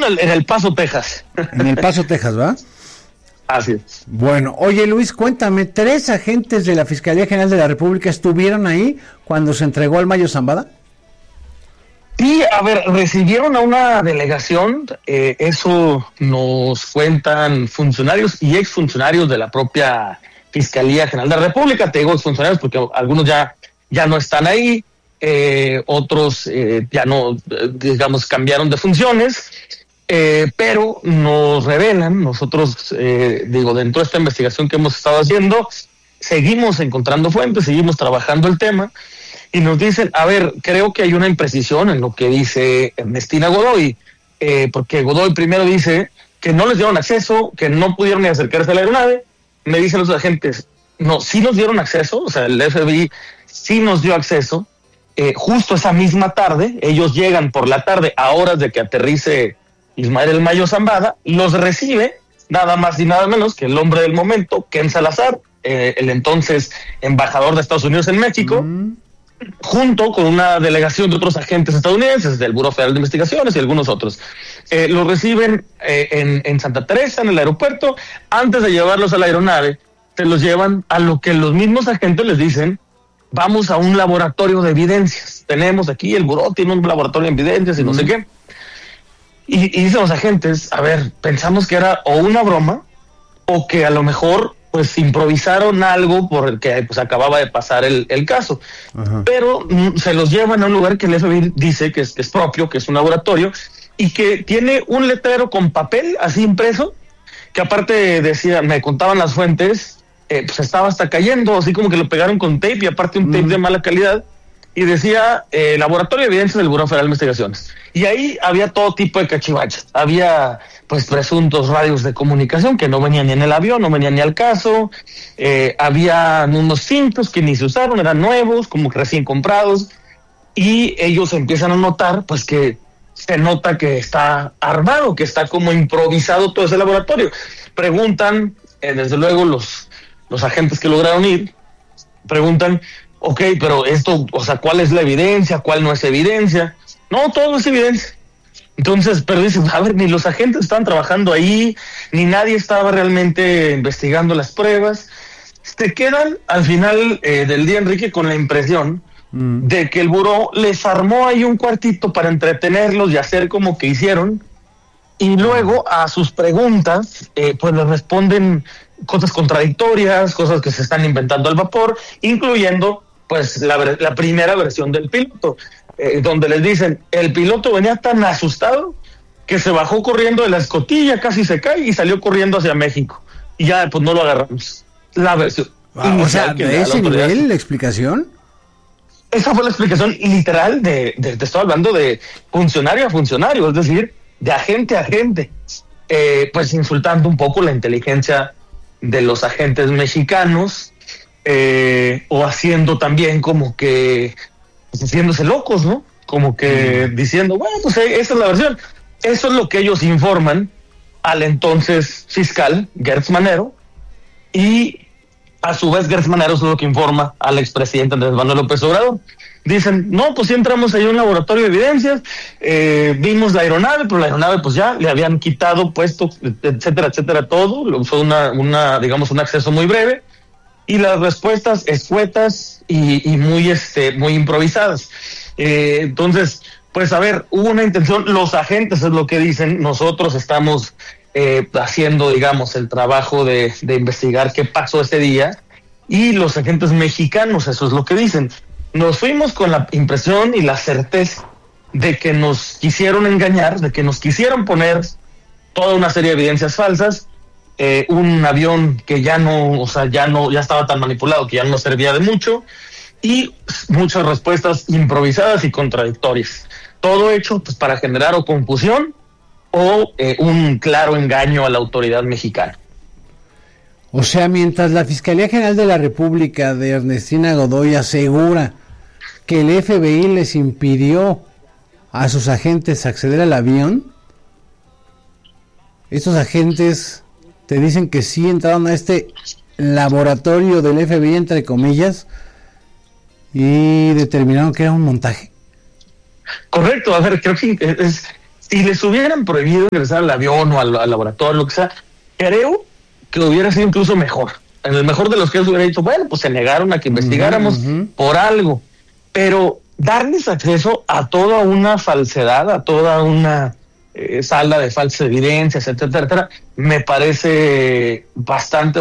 en El Paso, Texas. En El Paso, Texas, ¿va? Así es. Bueno, oye Luis, cuéntame, 3 agentes de la Fiscalía General de la República estuvieron ahí cuando se entregó al Mayo Zambada. Sí, a ver, recibieron a una delegación, eso nos cuentan funcionarios y exfuncionarios de la propia Fiscalía General de la República. Te digo exfuncionarios porque algunos ya no están ahí, otros ya no, digamos, cambiaron de funciones, pero nos revelan, nosotros, dentro de esta investigación que hemos estado haciendo, seguimos encontrando fuentes, seguimos trabajando el tema, y nos dicen, a ver, creo que hay una imprecisión en lo que dice Ernestina Godoy, porque Godoy primero dice que no les dieron acceso, que no pudieron ni acercarse a la aeronave. Me dicen los agentes, no, sí nos dieron acceso, o sea, el FBI sí nos dio acceso, justo esa misma tarde, ellos llegan por la tarde a horas de que aterrice Ismael El Mayo Zambada, los recibe nada más y nada menos que el hombre del momento, Ken Salazar, el entonces embajador de Estados Unidos en México, junto con una delegación de otros agentes estadounidenses del Buró Federal de Investigaciones y algunos otros. Los reciben en Santa Teresa, en el aeropuerto. Antes de llevarlos a la aeronave, se los llevan a lo que los mismos agentes les dicen, vamos a un laboratorio de evidencias. Tenemos aquí, el Buró tiene un laboratorio de evidencias y no sé qué. Y dicen los agentes, a ver, pensamos que era o una broma o que a lo mejor pues improvisaron algo porque pues acababa de pasar el caso. Ajá. Pero se los llevan a un lugar que el FBI dice que es propio, que es un laboratorio, y que tiene un letrero con papel así impreso, que aparte decía, me contaban las fuentes, pues estaba hasta cayendo, así como que lo pegaron con tape, y aparte un tape de mala calidad, y decía Laboratorio de Evidencias del Buró Federal de Investigaciones. Y ahí había todo tipo de cachivaches. Había pues presuntos radios de comunicación que no venían ni en el avión, no venían ni al caso. Había unos cintos que ni se usaron, eran nuevos, como recién comprados. Y ellos empiezan a notar pues que se nota que está armado, que está como improvisado todo ese laboratorio. Preguntan, desde luego los agentes que lograron ir, preguntan, ok, pero esto, o sea, ¿cuál es la evidencia? ¿Cuál no es evidencia? No, todo es evidencia. Entonces, pero dicen, a ver, ni los agentes estaban trabajando ahí, ni nadie estaba realmente investigando las pruebas. Se quedan al final del día, Enrique, con la impresión de que el buró les armó ahí un cuartito para entretenerlos y hacer como que hicieron, y luego a sus preguntas, pues les responden cosas contradictorias, cosas que se están inventando al vapor, incluyendo pues la primera versión del piloto, donde les dicen, el piloto venía tan asustado que se bajó corriendo de la escotilla, casi se cae y salió corriendo hacia México. Y ya pues no lo agarramos. La versión. O sea, ¿de ese nivel la explicación? Esa fue la explicación literal te estoy hablando de funcionario a funcionario, es decir, de agente a agente, pues insultando un poco la inteligencia de los agentes mexicanos, o haciendo también como que pues, haciéndose locos, ¿no? Como que diciendo, bueno, pues esa es la versión. Eso es lo que ellos informan al entonces fiscal Gertz Manero, y a su vez Gertz Manero es lo que informa al expresidente Andrés Manuel López Obrador. Dicen, no, pues sí entramos ahí a un laboratorio de evidencias, vimos la aeronave, pero la aeronave pues ya le habían quitado puesto, etcétera, etcétera, todo. Fue digamos, un acceso muy breve, y las respuestas escuetas y muy improvisadas. Entonces, pues a ver, hubo una intención, los agentes es lo que dicen, nosotros estamos haciendo, digamos, el trabajo de investigar qué pasó ese día, y los agentes mexicanos, eso es lo que dicen. Nos fuimos con la impresión y la certeza de que nos quisieron engañar, de que nos quisieron poner toda una serie de evidencias falsas, un avión que ya estaba tan manipulado que ya no servía de mucho, y muchas respuestas improvisadas y contradictorias. Todo hecho pues para generar o confusión o un claro engaño a la autoridad mexicana. O sea, mientras la Fiscalía General de la República de Ernestina Godoy asegura que el FBI les impidió a sus agentes acceder al avión, estos agentes te dicen que sí entraron a este laboratorio del FBI, entre comillas, y determinaron que era un montaje. Correcto, a ver, creo que Si les hubieran prohibido ingresar al avión o al laboratorio, lo que sea, creo que hubiera sido incluso mejor. En el mejor de los casos hubiera dicho, bueno, pues se negaron a que investigáramos por algo. Pero darles acceso a toda una falsedad, a toda una sala de falsas evidencias, etcétera, me parece bastante,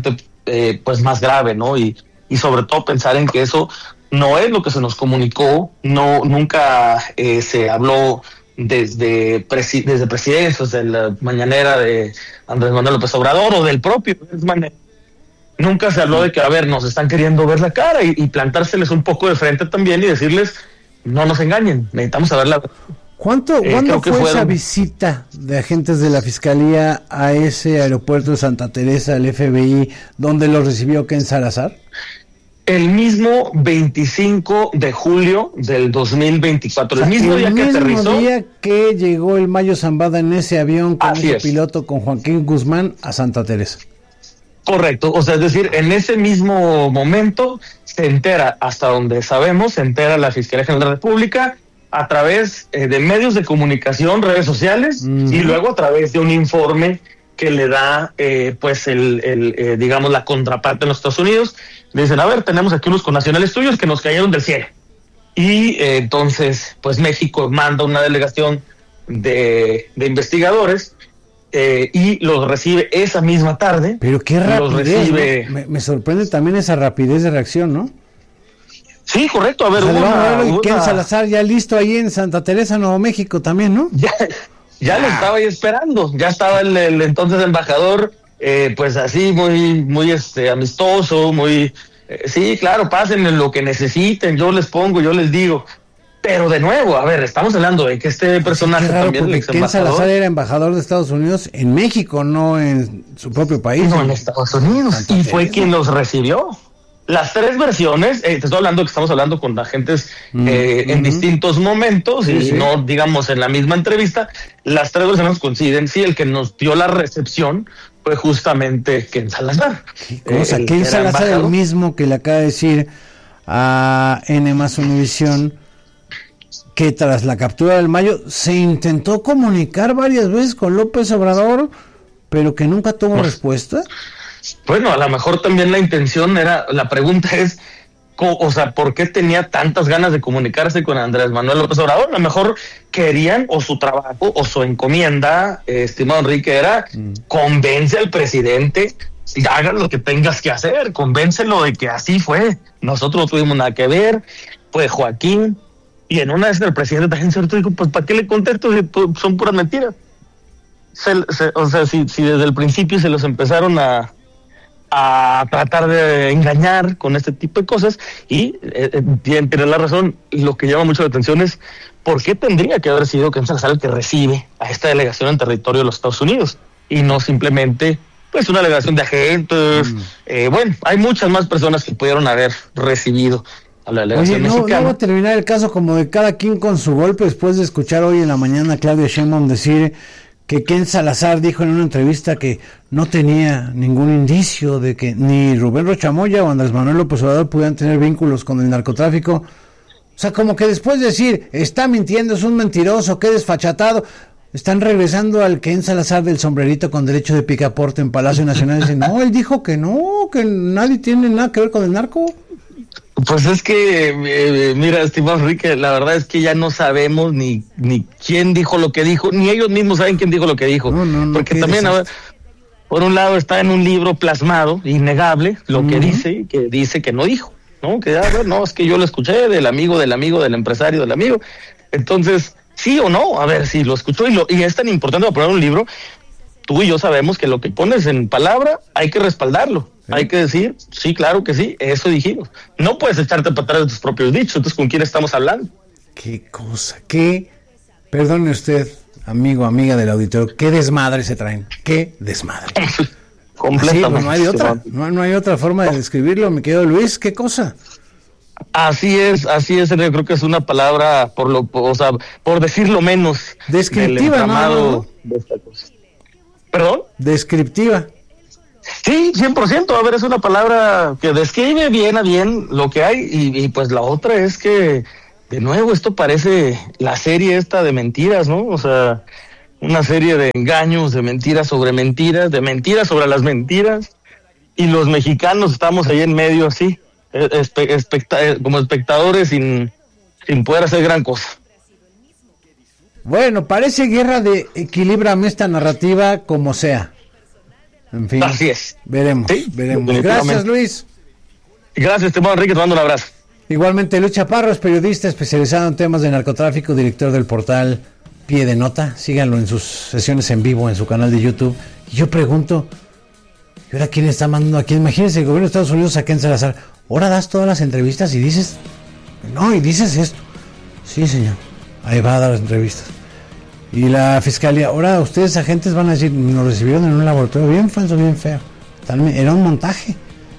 pues más grave, ¿no? Y sobre todo pensar en que eso no es lo que se nos comunicó, nunca se habló desde presidencias, de la mañanera de Andrés Manuel López Obrador o del propio Andrés Manuel. Nunca se habló de que, a ver, nos están queriendo ver la cara y plantárseles un poco de frente también y decirles, no nos engañen, necesitamos saber la verdad. ¿Cuándo fue esa visita de agentes de la Fiscalía a ese aeropuerto de Santa Teresa, el FBI, donde los recibió Ken Salazar? El mismo 25 de julio del 2024, el mismo día que aterrizó. El mismo día que llegó el Mayo Zambada en ese avión con ese piloto, con Joaquín Guzmán, a Santa Teresa. Correcto, o sea, es decir, en ese mismo momento se entera, hasta donde sabemos, se entera la Fiscalía General de la República a través de medios de comunicación, redes sociales, y luego a través de un informe que le da, pues, digamos, la contraparte en los Estados Unidos. Le dicen, a ver, tenemos aquí unos connacionales tuyos que nos cayeron del cielo. Y entonces, pues, México manda una delegación de investigadores y los recibe esa misma tarde. Pero qué rapidez, ¿no? Me sorprende también esa rapidez de reacción, ¿no? Sí, correcto. A ver, Ken Salazar ya listo ahí en Santa Teresa, Nuevo México también, ¿no? Ya lo estaba ahí esperando. Ya estaba el entonces embajador, pues así, muy amistoso, muy... sí, claro, pásenle lo que necesiten, yo les pongo, yo les digo. Pero de nuevo, a ver, estamos hablando de que este personaje también, el ex embajador, Ken Salazar era embajador de Estados Unidos en México, no en su propio país. No, en Estados Unidos. Santa Teresa. Fue quien los recibió. Las tres versiones, te estoy hablando que estamos hablando con agentes en distintos momentos y no, digamos, en la misma entrevista. Las tres versiones coinciden. Sí, el que nos dio la recepción fue justamente Ken Salazar. ¿Qué cosa? Ken Salazar, el mismo que le acaba de decir a N+ Univisión que tras la captura del Mayo se intentó comunicar varias veces con López Obrador, pero que nunca tuvo respuesta. Bueno, a lo mejor también la intención era, la pregunta es, o sea, ¿por qué tenía tantas ganas de comunicarse con Andrés Manuel López Obrador? A lo mejor querían, o su trabajo, o su encomienda, estimado Enrique, era convence al presidente y haga lo que tengas que hacer, convéncelo de que así fue. Nosotros no tuvimos nada que ver, fue Joaquín. Y en una vez el presidente también se dijo, pues ¿para qué le contesto si son puras mentiras? O sea, si desde el principio se los empezaron a tratar de engañar con este tipo de cosas, y tiene la razón, lo que llama mucho la atención es ¿por qué tendría que haber sido Ken Salazar el que recibe a esta delegación en territorio de los Estados Unidos y no simplemente pues una delegación de agentes? Bueno, hay muchas más personas que pudieron haber recibido a la delegación mexicana. No va a terminar el caso como de cada quien con su golpe, después de escuchar hoy en la mañana a Claudia Sheinbaum decir que Ken Salazar dijo en una entrevista que no tenía ningún indicio de que ni Rubén Rocha Moya o Andrés Manuel López Obrador pudieran tener vínculos con el narcotráfico. O sea, como que después de decir, está mintiendo, es un mentiroso, qué desfachatado, están regresando al Ken Salazar del sombrerito con derecho de picaporte en Palacio Nacional. Dicen, no, él dijo que no, que nadie tiene nada que ver con el narco. Pues es que, mira, estimado Enrique, la verdad es que ya no sabemos ni quién dijo lo que dijo, ni ellos mismos saben quién dijo lo que dijo. No, porque también, a ver, por un lado está en un libro plasmado, innegable, lo que dice que no dijo, ¿no? Que, a ver, no, es que yo lo escuché del amigo, del empresario, del amigo. Entonces, sí o no, a ver, si lo escuchó y es tan importante para poner un libro, tú y yo sabemos que lo que pones en palabra hay que respaldarlo. Hay que decir, sí, claro que sí, eso dijimos. No puedes echarte para atrás de tus propios dichos. Entonces, ¿con quién estamos hablando? Qué cosa, perdone usted, amigo, amiga del auditorio, qué desmadre se traen, qué desmadre. Completamente. Pues no hay otra, no hay otra forma de describirlo, mi querido Luis, qué cosa. Así es, yo creo que es una palabra, por decirlo menos, descriptiva, ¿no? De esta cosa. ¿Perdón? Descriptiva. Sí, 100%, a ver, es una palabra que describe bien a bien lo que hay, y pues la otra es que de nuevo, esto parece la serie esta de mentiras, ¿no? O sea, una serie de engaños, de mentiras sobre mentiras, de mentiras sobre las mentiras, y los mexicanos estamos ahí en medio así, como espectadores sin poder hacer gran cosa. Bueno, parece guerra de equilíbrame esta narrativa como sea. En fin. Así es. Veremos, sí, veremos. Gracias, Luis. Gracias, estimado Enrique, te mando un abrazo. Igualmente, Luis Chaparro es periodista especializado en temas de narcotráfico, director del portal Pie de Nota. Síganlo en sus sesiones en vivo en su canal de YouTube. Y yo pregunto, ¿y ahora quién está mandando a quién? Imagínense el gobierno de Estados Unidos a Ken Salazar. Ahora das todas las entrevistas y dices, no, y dices esto. Sí, señor. Ahí va a dar las entrevistas. Y la fiscalía, ahora ustedes agentes van a decir, nos recibieron en un laboratorio bien falso, bien feo. Era un montaje.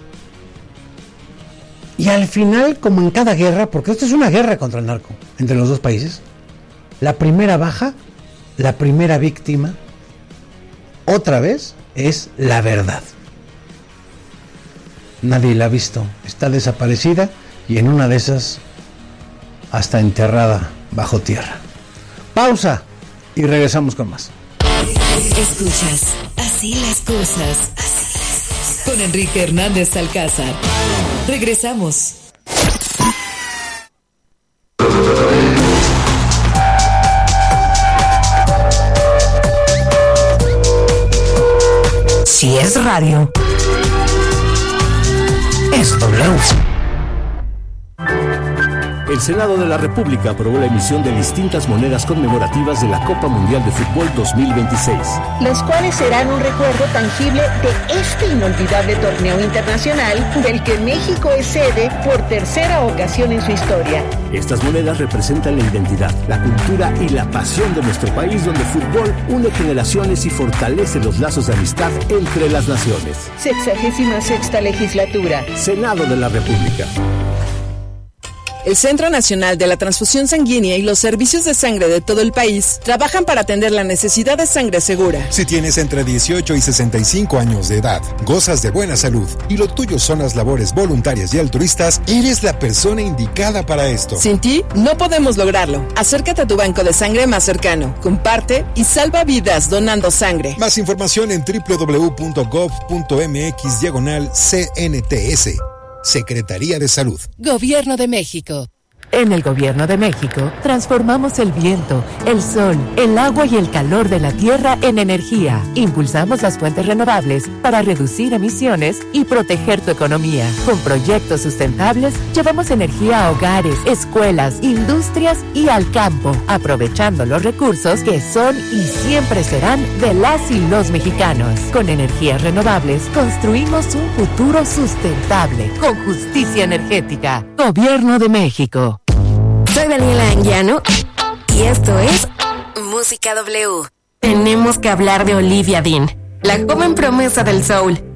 Y al final, como en cada guerra, porque esto es una guerra contra el narco, entre los dos países, la primera baja, la primera víctima, otra vez, es la verdad. Nadie la ha visto, está desaparecida y en una de esas, hasta enterrada bajo tierra. Pausa y regresamos con más. Escuchas, así las cosas. Con Enrique Hernández Alcázar. Regresamos. Si es radio, es W. El Senado de la República aprobó la emisión de distintas monedas conmemorativas de la Copa Mundial de Fútbol 2026. Los cuales serán un recuerdo tangible de este inolvidable torneo internacional del que México es sede por tercera ocasión en su historia. Estas monedas representan la identidad, la cultura y la pasión de nuestro país, donde el fútbol une generaciones y fortalece los lazos de amistad entre las naciones. 66ª legislatura. Senado de la República. El Centro Nacional de la Transfusión Sanguínea y los servicios de sangre de todo el país trabajan para atender la necesidad de sangre segura. Si tienes entre 18 y 65 años de edad, gozas de buena salud y lo tuyo son las labores voluntarias y altruistas, eres la persona indicada para esto. Sin ti, no podemos lograrlo. Acércate a tu banco de sangre más cercano, comparte y salva vidas donando sangre. Más información en www.gov.mx/CNTS. Secretaría de Salud. Gobierno de México. En el Gobierno de México, transformamos el viento, el sol, el agua y el calor de la tierra en energía. Impulsamos las fuentes renovables para reducir emisiones y proteger tu economía. Con proyectos sustentables, llevamos energía a hogares, escuelas, industrias y al campo, aprovechando los recursos que son y siempre serán de las y los mexicanos. Con energías renovables, construimos un futuro sustentable, con justicia energética. Gobierno de México. Soy Daniela Anguiano y esto es Música W. Tenemos que hablar de Olivia Dean, la joven promesa del soul.